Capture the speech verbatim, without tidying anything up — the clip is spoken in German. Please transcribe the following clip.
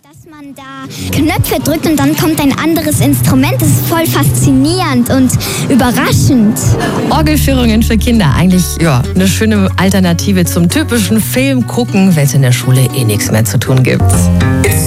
Dass man da Knöpfe drückt und dann kommt ein anderes Instrument. Das ist voll faszinierend und überraschend. Orgelführungen für Kinder, eigentlich ja eine schöne Alternative zum typischen Film gucken, wenn es in der Schule eh nichts mehr zu tun gibt.